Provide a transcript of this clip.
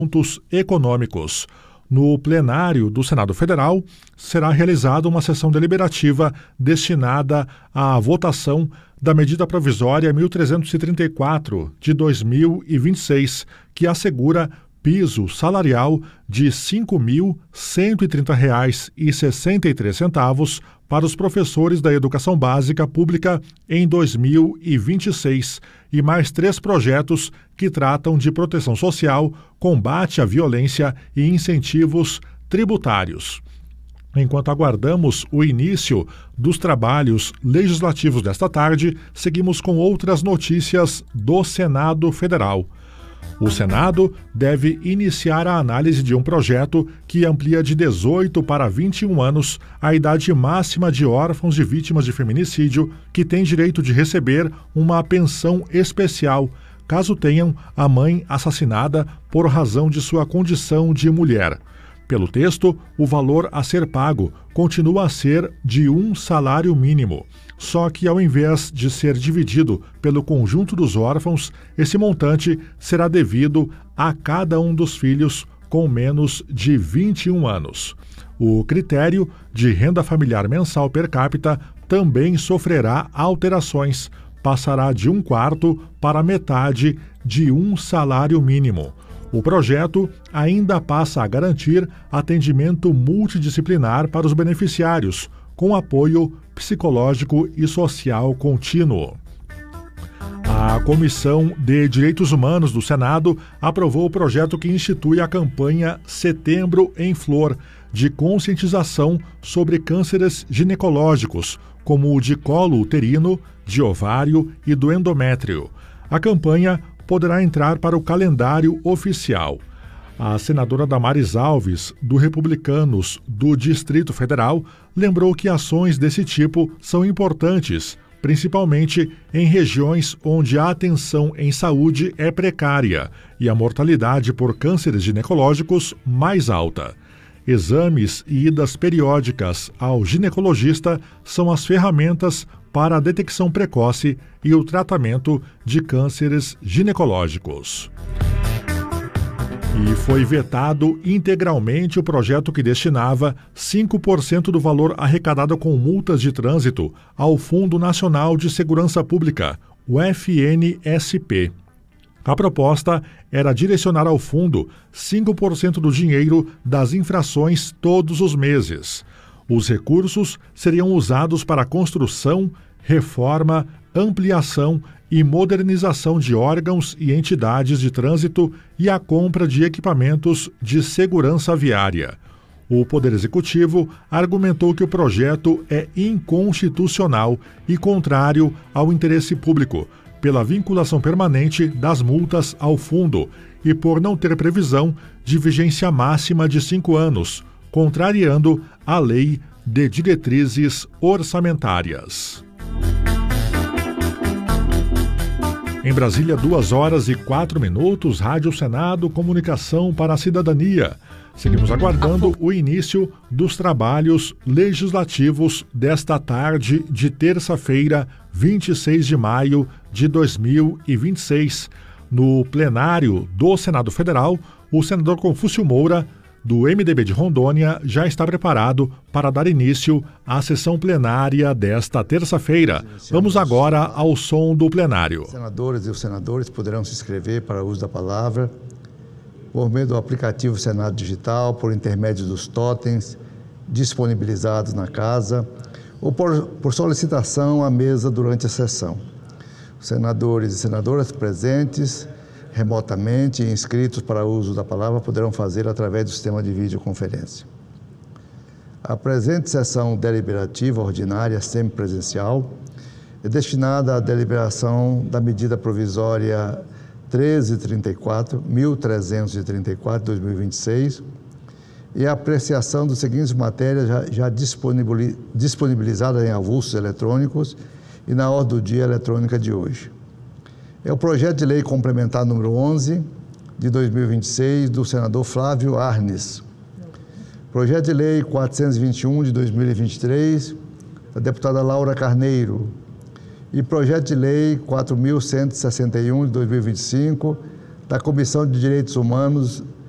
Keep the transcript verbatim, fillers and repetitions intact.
assuntos econômicos. No plenário do Senado Federal, será realizada uma sessão deliberativa destinada à votação da medida provisória mil trezentos e trinta e quatro de dois mil e vinte e seis, que assegura piso salarial de cinco mil cento e trinta reais e sessenta e três centavos para os professores da educação básica pública em dois mil e vinte e seis e mais três projetos que tratam de proteção social, combate à violência e incentivos tributários. Enquanto aguardamos o início dos trabalhos legislativos desta tarde, seguimos com outras notícias do Senado Federal. O Senado deve iniciar a análise de um projeto que amplia de dezoito para vinte e um anos a idade máxima de órfãos de vítimas de feminicídio que têm direito de receber uma pensão especial, caso tenham a mãe assassinada por razão de sua condição de mulher. Pelo texto, o valor a ser pago continua a ser de um salário mínimo. Só que, ao invés de ser dividido pelo conjunto dos órfãos, esse montante será devido a cada um dos filhos com menos de vinte e um anos. O critério de renda familiar mensal per capita também sofrerá alterações. Passará de um quarto para metade de um salário mínimo. O projeto ainda passa a garantir atendimento multidisciplinar para os beneficiários, com apoio psicológico e social contínuo. A Comissão de Direitos Humanos do Senado aprovou o projeto que institui a campanha Setembro em Flor, de conscientização sobre cânceres ginecológicos, como o de colo uterino, de ovário e do endométrio. A campanha poderá entrar para o calendário oficial. A senadora Damares Alves, do Republicanos do Distrito Federal, lembrou que ações desse tipo são importantes, principalmente em regiões onde a atenção em saúde é precária e a mortalidade por cânceres ginecológicos mais alta. Exames e idas periódicas ao ginecologista são as ferramentas para a detecção precoce e o tratamento de cânceres ginecológicos. E foi vetado integralmente o projeto que destinava cinco por cento do valor arrecadado com multas de trânsito ao Fundo Nacional de Segurança Pública, o F N S P. A proposta era direcionar ao fundo cinco por cento do dinheiro das infrações todos os meses. Os recursos seriam usados para a construção, reforma, ampliação e modernização de órgãos e entidades de trânsito e a compra de equipamentos de segurança viária. O Poder Executivo argumentou que o projeto é inconstitucional e contrário ao interesse público, pela vinculação permanente das multas ao fundo e por não ter previsão de vigência máxima de cinco anos, contrariando a Lei de Diretrizes Orçamentárias. Em Brasília, duas horas e quatro minutos, Rádio Senado, comunicação para a cidadania. Seguimos aguardando o início dos trabalhos legislativos desta tarde de terça-feira, vinte e seis de maio de dois mil e vinte e seis. No plenário do Senado Federal, o senador Confúcio Moura, do M D B de Rondônia, já está preparado para dar início à sessão plenária desta terça-feira. Vamos agora ao som do plenário. Os senadores e os senadores poderão se inscrever para o uso da palavra por meio do aplicativo Senado Digital, por intermédio dos totens disponibilizados na casa ou por, por solicitação à mesa durante a sessão. Os senadores e senadoras presentes remotamente e inscritos para o uso da palavra poderão fazer através do sistema de videoconferência. A presente sessão deliberativa ordinária semipresencial é destinada à deliberação da medida provisória mil trezentos e trinta e quatro de dois mil e vinte e seis e a apreciação das seguintes matérias já, já disponibilizadas em avulsos eletrônicos e na ordem do dia eletrônica de hoje. É o projeto de lei complementar número onze de dois mil e vinte e seis do senador Flávio Arnes. Projeto de lei quatrocentos e vinte e um de dois mil e vinte e três da deputada Laura Carneiro. E projeto de lei quatro mil cento e sessenta e um de dois mil e vinte e cinco da Comissão de Direitos Humanos